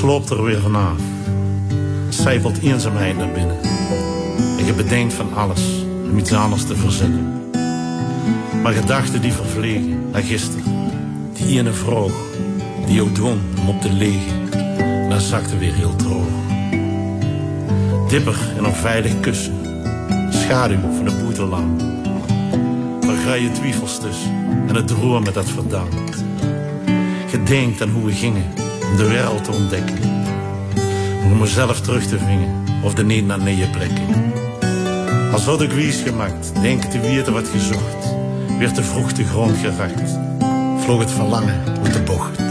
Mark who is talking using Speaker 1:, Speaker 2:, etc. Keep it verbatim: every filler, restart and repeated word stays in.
Speaker 1: sloopt er weer vanaf. Zijpelt eenzaamheid naar binnen. En je bedenkt van alles om iets anders te verzinnen. Maar gedachten die vervliegen naar gisteren. Die ene vroeg, die jou dwong om op te liggen. En dan zakte weer heel droog. Dipper en onveilig kussen. Schaduw van de boetelam. Daar ga je twijfels tussen. En het dromen dat verdampt. Je denkt aan hoe we gingen om de wereld te ontdekken. Om mezelf terug te vingen of de niet naar nee plekken. Als had ik wies gemaakt, denk te weten wat gezocht. Werd te vroeg de grond geraakt. Vloog het verlangen uit de bocht.